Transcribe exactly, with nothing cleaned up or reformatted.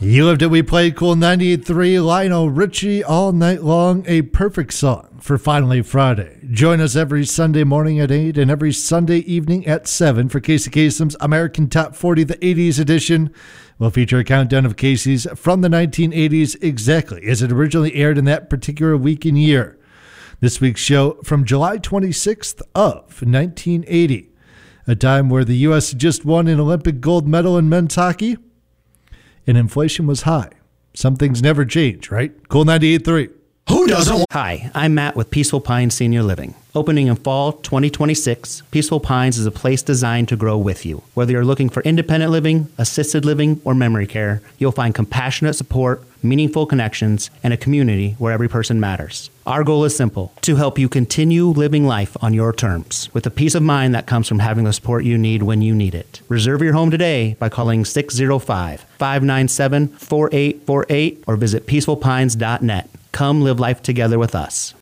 You Lived It, We Played Cool ninety-eight point three, Lionel Richie, All Night Long, a perfect song for Finally Friday. Join us every Sunday morning at eight and every Sunday evening at seven for Casey Kasem's American Top forty, the eighties edition. We'll feature a countdown of Casey's from the nineteen eighties exactly as it originally aired in that particular week and year. This week's show from July twenty-sixth of nineteen eighty, a time where the U S had just won an Olympic gold medal in men's hockey, and inflation was high. Some things never change, right? Cool ninety-eight point three. Who doesn't? Hi, I'm Matt with Peaceful Pines Senior Living. Opening in fall twenty twenty-six, Peaceful Pines is a place designed to grow with you. Whether you're looking for independent living, assisted living, or memory care, you'll find compassionate support, meaningful connections, and a community where every person matters. Our goal is simple: to help you continue living life on your terms, with the peace of mind that comes from having the support you need when you need it. Reserve your home today by calling six oh five, five nine seven, four eight four eight or visit peaceful pines dot net. Come live life together with us.